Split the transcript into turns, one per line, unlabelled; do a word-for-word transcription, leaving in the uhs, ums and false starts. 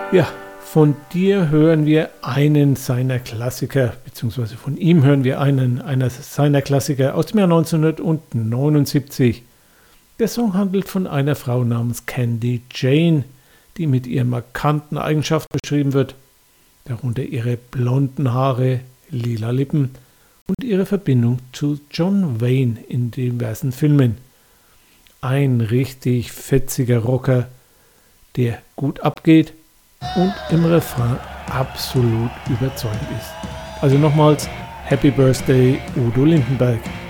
Ja, von dir hören wir einen seiner Klassiker, beziehungsweise von ihm hören wir einen einer seiner Klassiker aus dem Jahr neunzehnhundertneunundsiebzig. Der Song handelt von einer Frau namens Candy Jane, die mit ihren markanten Eigenschaften beschrieben wird, darunter ihre blonden Haare, lila Lippen und ihre Verbindung zu John Wayne in diversen Filmen. Ein richtig fetziger Rocker, der gut abgeht und im Refrain absolut überzeugend ist. Also nochmals Happy Birthday Udo Lindenberg.